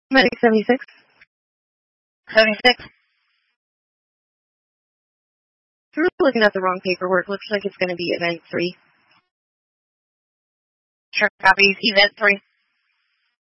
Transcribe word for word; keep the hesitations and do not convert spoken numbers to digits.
Medic seventy-six. seventy-six. We're looking at the wrong paperwork. Looks like it's going to be event three. Sure, copies. Event three.